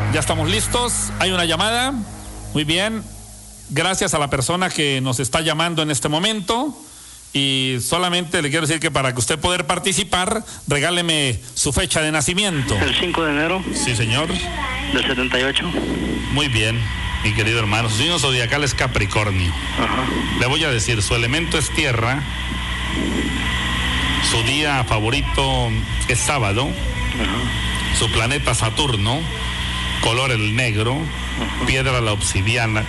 Ya estamos listos. Hay una llamada. Muy bien. Gracias a la persona que nos está llamando en este momento. Y solamente le quiero decir que para que usted pueda participar, regáleme su fecha de nacimiento. El 5 de enero. Sí, señor. Del 78. Muy bien, mi querido hermano. Su signo zodiacal es Capricornio. Ajá. Le voy a decir, su elemento es tierra. Su día favorito es sábado. Ajá. Su planeta Saturno. Color el negro. Ajá. Piedra la obsidiana.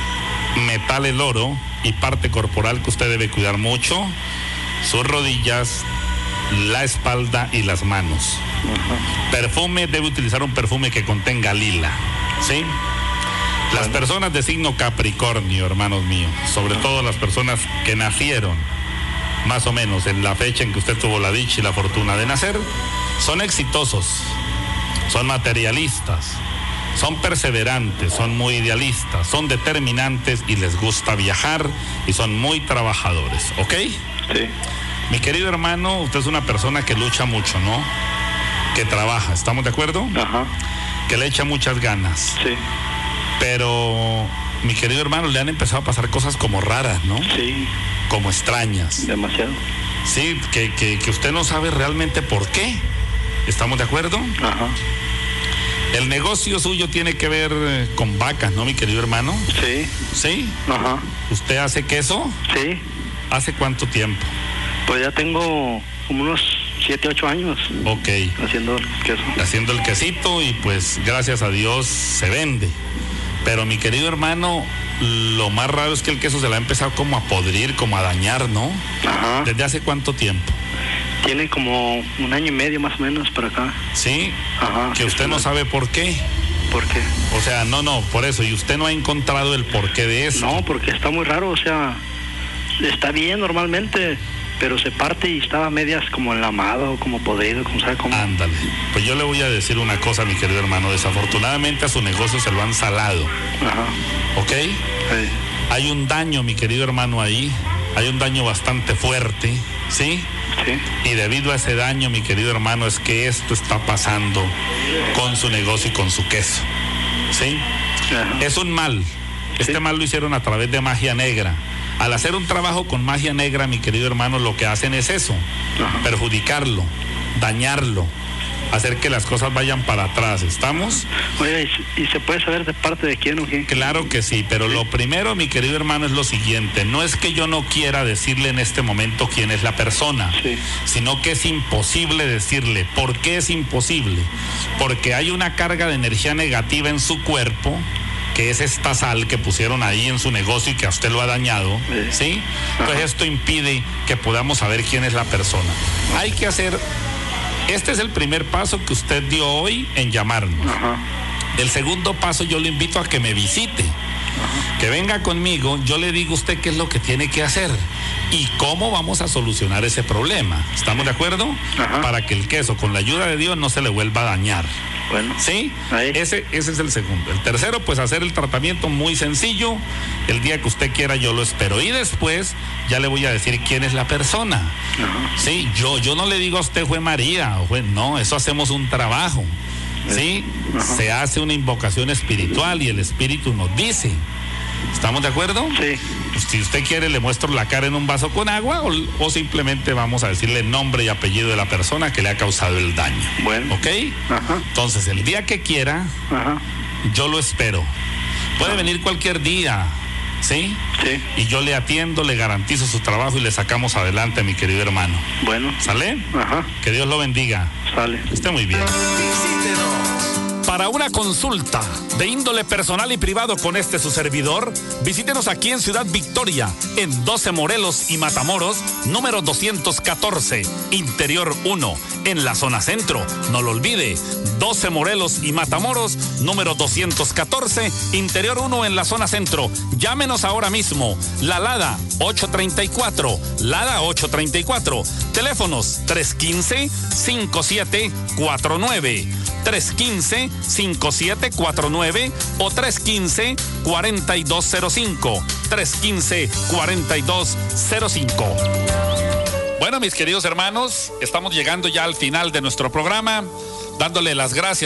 Metal el oro. Y parte corporal que usted debe cuidar mucho: sus rodillas, la espalda y las manos. Ajá. Perfume, debe utilizar un perfume que contenga lila, ¿sí? Las personas de signo Capricornio, hermanos míos, sobre todo las personas que nacieron más o menos en la fecha en que usted tuvo la dicha y la fortuna de nacer, son exitosos, son materialistas, son perseverantes, son muy idealistas, son determinantes y les gusta viajar y son muy trabajadores, ¿ok? Sí. Mi querido hermano, usted es una persona que lucha mucho, ¿no? Que trabaja, ¿estamos de acuerdo? Ajá. Que le echa muchas ganas. Sí. Pero, mi querido hermano, le han empezado a pasar cosas como raras, ¿no? Sí. Como extrañas. Demasiado. Sí, que usted no sabe realmente por qué. ¿Estamos de acuerdo? Ajá. El negocio suyo tiene que ver con vacas, ¿no, mi querido hermano? Sí. ¿Sí? Ajá. ¿Usted hace queso? Sí. ¿Hace cuánto tiempo? Pues ya tengo como unos 7, 8 años Ok. haciendo queso. Haciendo el quesito y pues gracias a Dios se vende. Pero mi querido hermano, lo más raro es que el queso se le ha empezado como a podrir, como a dañar, ¿no? Ajá. ¿Desde hace cuánto tiempo? Tiene como 1 año y medio más o menos para acá. Sí. Ajá. Que usted no sabe por qué. ¿Por qué? O sea, no, por eso. Y usted no ha encontrado el porqué de eso. No, porque está muy raro, o sea, está bien normalmente, pero se parte y está a medias como enlamado, como podrido, como sabe cómo. Ándale. Pues yo le voy a decir una cosa, mi querido hermano. Desafortunadamente a su negocio se lo han salado. Ajá. ¿Ok? Sí. Hay un daño, mi querido hermano, ahí. Hay un daño bastante fuerte, ¿sí? Sí. Y debido a ese daño, mi querido hermano, es que esto está pasando con su negocio y con su queso, ¿sí? Ajá. Es un mal. Este mal lo hicieron a través de magia negra. Al hacer un trabajo con magia negra, mi querido hermano, lo que hacen es eso: Ajá. perjudicarlo, dañarlo, hacer que las cosas vayan para atrás. ¿Estamos? Oye, ¿y se puede saber de parte de quién o qué? Claro que sí, pero lo primero, mi querido hermano, es lo siguiente: no es que yo no quiera decirle en este momento quién es la persona, Sí. sino que es imposible decirle. ¿Por qué es imposible? Porque hay una carga de energía negativa en su cuerpo, que es esta sal que pusieron ahí en su negocio y que a usted lo ha dañado, ¿sí? Entonces esto impide que podamos saber quién es la persona. Hay que hacer... Este es el primer paso que usted dio hoy en llamarnos. Ajá. El segundo paso, yo le invito a que me visite, que venga conmigo. Yo le digo a usted qué es lo que tiene que hacer y cómo vamos a solucionar ese problema. ¿Estamos de acuerdo? Ajá. Para que el queso, con la ayuda de Dios, no se le vuelva a dañar. Bueno. ¿Sí? Ahí. Ese es el segundo. El tercero, pues hacer el tratamiento muy sencillo. El día que usted quiera yo lo espero. Y después ya le voy a decir quién es la persona. Ajá. Sí, yo no le digo a usted fue María, no, eso hacemos un trabajo. ¿Sí? Ajá. Se hace una invocación espiritual y el espíritu nos dice. ¿Estamos de acuerdo? Sí. Pues, si usted quiere, le muestro la cara en un vaso con agua o simplemente vamos a decirle nombre y apellido de la persona que le ha causado el daño. Bueno. ¿Ok? Ajá. Entonces, el día que quiera, Ajá. yo lo espero. Puede venir cualquier día, ¿sí? Sí. Y yo le atiendo, le garantizo su trabajo y le sacamos adelante, mi querido hermano. Bueno. ¿Sale? Ajá. Que Dios lo bendiga. Sale. Que esté muy bien. Visítenos. Para una consulta de índole personal y privado con su servidor, visítenos aquí en Ciudad Victoria, en 12 Morelos y Matamoros, número 214, Interior 1, en la zona centro. No lo olvide, 12 Morelos y Matamoros, número 214, Interior 1, en la zona centro. Llámenos ahora mismo. La Lada 834, Lada 834. Teléfonos 315-5749. 315-5749 o 315-4205. 315-4205. Bueno, mis queridos hermanos, estamos llegando ya al final de nuestro programa, dándole las gracias